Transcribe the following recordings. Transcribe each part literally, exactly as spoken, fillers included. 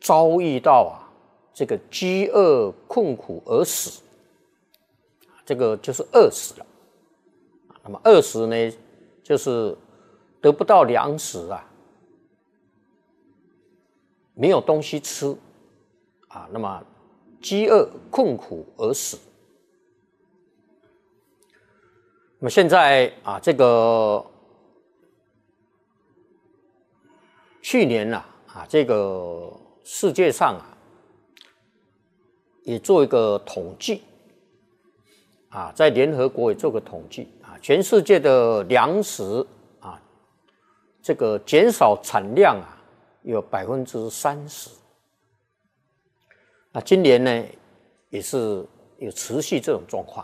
遭遇到啊这个饥饿困苦而死，这个就是饿死了。那么饿死呢，就是得不到粮食啊，没有东西吃啊，那么饥饿困苦而死。那么现在啊，这个去年啊啊，这个世界上啊，也做一个统计啊，在联合国也做个统计啊，全世界的粮食啊，这个减少产量啊，有百分之三十。那今年呢，也是有持续这种状况。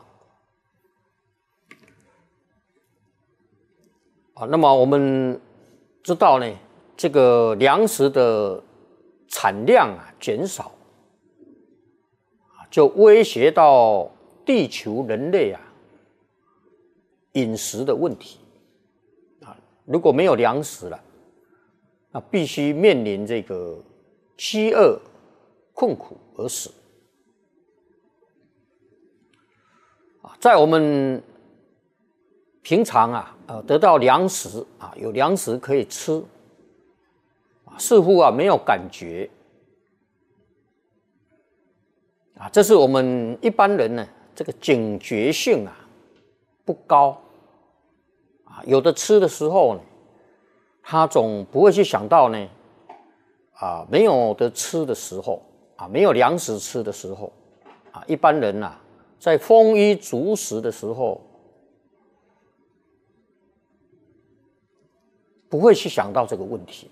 啊，那么我们知道呢，这个粮食的产量啊减少，啊，就威胁到地球人类啊饮食的问题。啊，如果没有粮食了，那必须面临这个饥饿、困苦而死。啊，在我们平常啊，呃，得到粮食啊，有粮食可以吃，啊，似乎啊没有感觉，啊，这是我们一般人呢，这个警觉性啊不高，啊，有的吃的时候呢，他总不会去想到呢，啊，没有得吃的时候，啊，没有粮食吃的时候，啊，一般人呐，在丰衣足食的时候，不会去想到这个问题，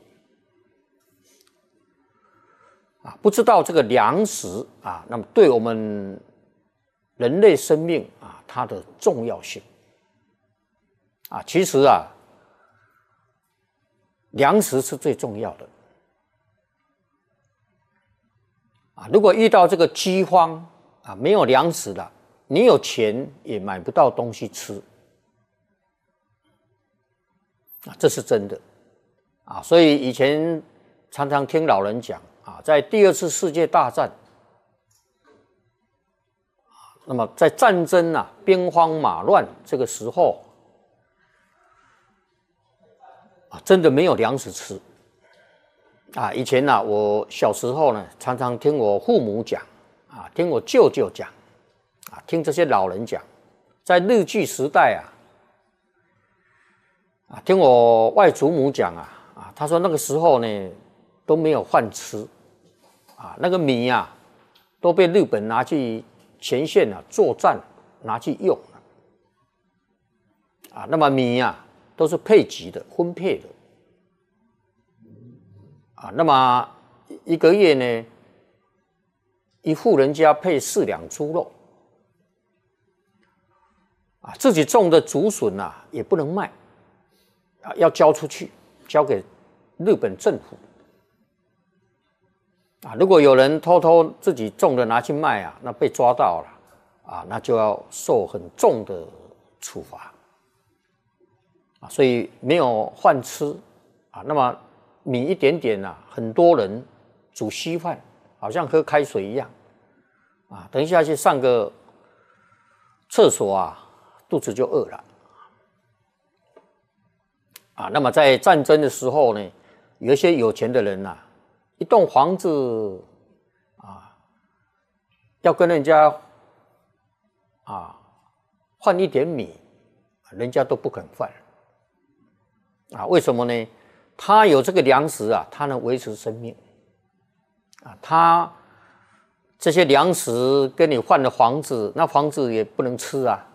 啊，不知道这个粮食啊，那么对我们人类生命啊，它的重要性，啊，其实啊，粮食是最重要的，啊，如果遇到这个饥荒啊，没有粮食了，你有钱也买不到东西吃。啊，这是真的，啊，所以以前常常听老人讲啊，在第二次世界大战，那么在战争啊兵荒马乱这个时候，啊，真的没有粮食吃，啊，以前呢、啊，我小时候呢，常常听我父母讲，啊，听我舅舅讲，啊，听这些老人讲，在日据时代啊。啊，听我外祖母讲啊，啊，他说那个时候呢都没有饭吃，啊，那个米啊都被日本拿去前线啊作战拿去用了，啊，那么米啊都是配给的分配的，啊，那么一个月呢一户人家配四两猪肉，啊，自己种的竹笋啊也不能卖。要交出去，交给日本政府啊！如果有人偷偷自己种的拿去卖啊，那被抓到了啊，那就要受很重的处罚啊！所以没有饭吃啊，那么米一点点啊，很多人煮稀饭，好像喝开水一样啊！等一下去上个厕所啊，肚子就饿了。啊，那么在战争的时候呢，有一些有钱的人呐、啊，一栋房子啊，要跟人家啊换一点米，人家都不肯换啊。为什么呢？他有这个粮食啊，他能维持生命啊。他这些粮食跟你换的房子，那房子也不能吃啊。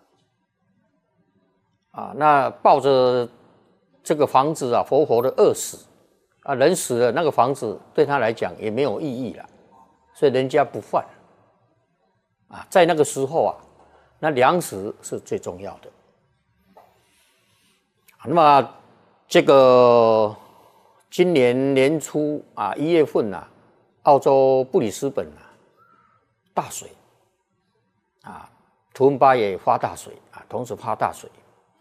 啊，那抱着这个房子啊，活活的饿死啊，人死了，那个房子对他来讲也没有意义了，所以人家不换啊。在那个时候啊，那粮食是最重要的。那么这个今年年初啊，一月份啊，澳洲布里斯本啊大水啊，图恩巴也发大水啊，同时发大水。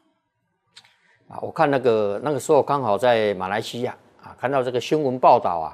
啊，我看那个那个时候刚好在马来西亚啊，看到这个新闻报道啊，